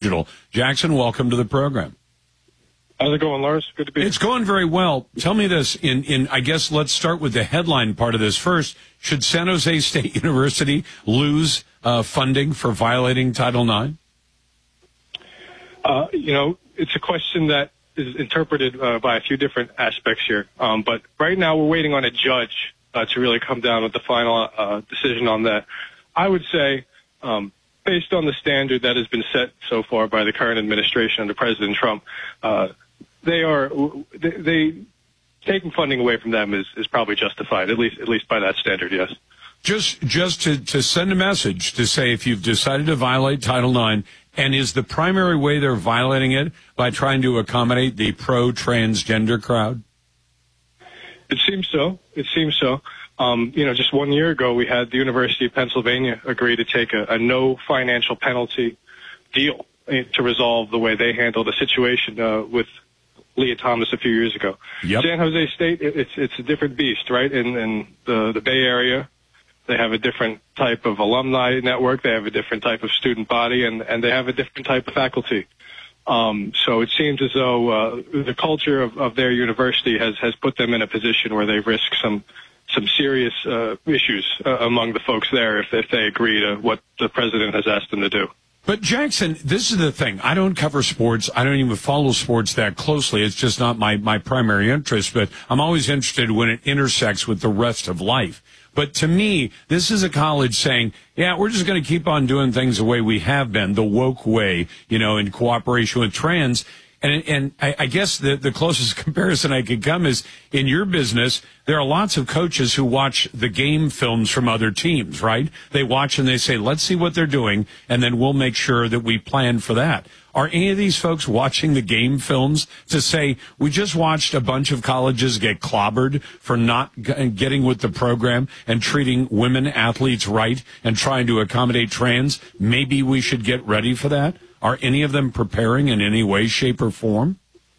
Digital. Jackson, welcome to the program. How's it going, Lars? Good to be here. It's going very well. Tell me this, I guess let's start with the headline part of this first. Should San Jose State University lose funding for violating Title IX? It's a question that is interpreted by a few different aspects here. But right now we're waiting on a judge to really come down with the final decision on that. I would say, based on the standard that has been set so far by the current administration under President Trump, they taking funding away from them is probably justified, at least by that standard, yes. Just to send a message to say if you've decided to violate Title IX, and is the primary way they're violating it by trying to accommodate the pro-transgender crowd? It seems so. Just 1 year ago, we had the University of Pennsylvania agree to take a no financial penalty deal to resolve the way they handled the situation with Leah Thomas a few years ago. Yep. San Jose State, it's a different beast, right? In the Bay Area, they have a different type of alumni network. They have a different type of student body, and they have a different type of faculty. So it seems as though the culture of their university has put them in a position where they risk some serious issues among the folks there if they agree to what the president has asked them to do. But, Jackson, this is the thing. I don't cover sports. I don't even follow sports that closely. It's just not my primary interest. But I'm always interested when it intersects with the rest of life. But to me, this is a college saying, yeah, we're just going to keep on doing things the way we have been, the woke way, in cooperation with trans. And I guess the closest comparison I could come is in your business, there are lots of coaches who watch the game films from other teams, right? They watch and they say, let's see what they're doing, and then we'll make sure that we plan for that. Are any of these folks watching the game films to say, we just watched a bunch of colleges get clobbered for not getting with the program and treating women athletes right and trying to accommodate trans? Maybe we should get ready for that? Are any of them preparing in any way, shape, or form?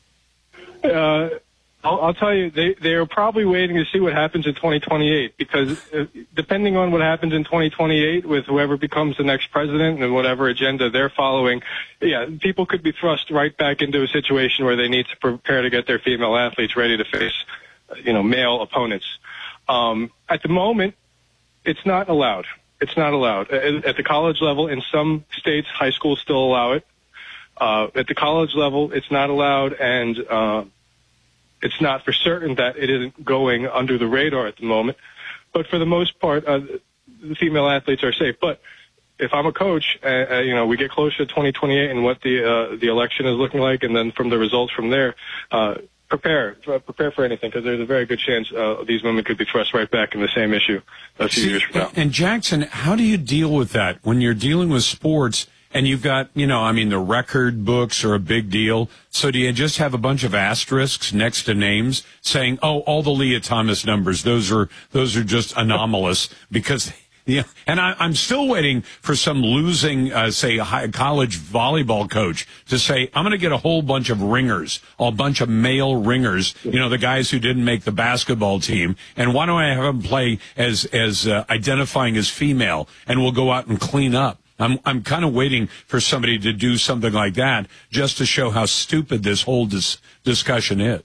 I'll tell you, they are probably waiting to see what happens in 2028, because depending on what happens in 2028 with whoever becomes the next president and whatever agenda they're following, people could be thrust right back into a situation where they need to prepare to get their female athletes ready to face, male opponents. At the moment, it's not allowed. It's not allowed. At the college level, in some states, high schools still allow it. At the college level, it's not allowed, and it's not for certain that it isn't going under the radar at the moment. But for the most part, the female athletes are safe. But if I'm a coach, we get closer to 2028 and what the election is looking like, and then from the results from there, prepare for anything, because there's a very good chance these women could be thrust right back in the same issue a few years from now. And Jackson, how do you deal with that when you're dealing with sports and you've got, the record books are a big deal. So do you just have a bunch of asterisks next to names saying, all the Leah Thomas numbers, those are just anomalous because... Yeah, and I'm still waiting for some losing, college volleyball coach to say, I'm going to get a whole bunch of ringers, a bunch of male ringers, the guys who didn't make the basketball team, and why don't I have them play as identifying as female, and we'll go out and clean up. I'm kind of waiting for somebody to do something like that just to show how stupid this whole discussion is.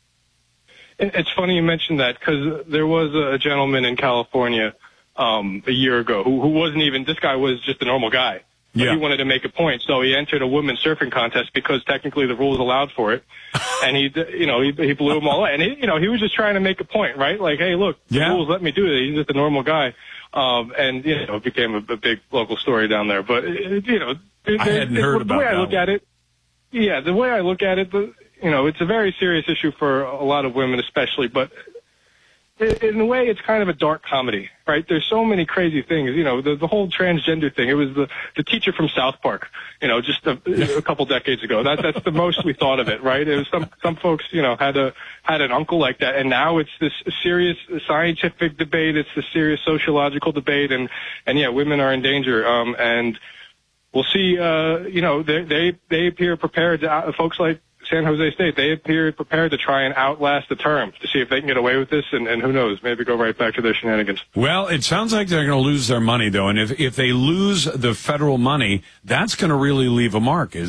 It's funny you mentioned that, because there was a gentleman in California a year ago who wasn't even, this guy was just a normal guy. But he wanted to make a point, so he entered a women's surfing contest because technically the rules allowed for it, and he blew them all out. And he was just trying to make a point, right? Like, hey, look, the rules let me do it. He's just a normal guy, and it became a big local story down there. But I hadn't heard about that. The way I look at it, it's a very serious issue for a lot of women, especially, but. In a way, it's kind of a dark comedy, right? There's so many crazy things. The whole transgender thing. It was the teacher from South Park, just a couple decades ago. That's the most we thought of it, right? It was some folks, had an uncle like that, and now it's this serious scientific debate. It's the serious sociological debate, and women are in danger. And we'll see. They appear prepared. Folks like San Jose State, they appeared prepared to try and outlast the term to see if they can get away with this, and who knows, maybe go right back to their shenanigans. Well, it sounds like they're going to lose their money, though, and if they lose the federal money, that's going to really leave a mark,